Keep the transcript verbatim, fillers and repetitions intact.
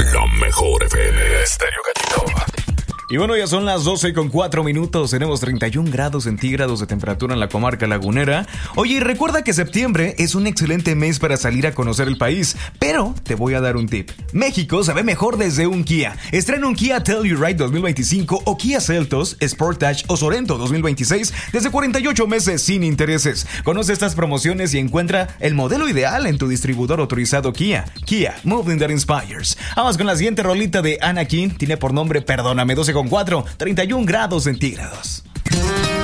La mejor F M, Estéreo Gatito. Y bueno, ya son las doce con cuatro minutos. Tenemos treinta y un grados centígrados de temperatura en la comarca lagunera. Oye, y recuerda que septiembre es un excelente mes para salir a conocer el país. Pero te voy a dar un tip. México se ve mejor desde un Kia. Estrena un Kia Telluride dos mil veinticinco o Kia Seltos, Sportage o Sorento dos mil veintiséis desde cuarenta y ocho meses sin intereses. Conoce estas promociones y encuentra el modelo ideal en tu distribuidor autorizado Kia. Kia, moving that inspires. Vamos con la siguiente rolita de Anakin. Tiene por nombre Perdóname, doce con cuatro, treinta y un grados centígrados.